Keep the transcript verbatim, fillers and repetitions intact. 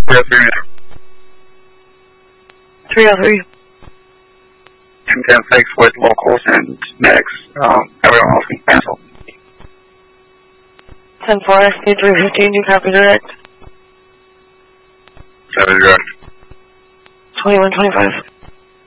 three oh three. three oh three. ten ten six with locals and medics. Um, everyone else can cancel. ten four, S P three fifteen, you copy direct. seven direct. twenty-one twenty-five.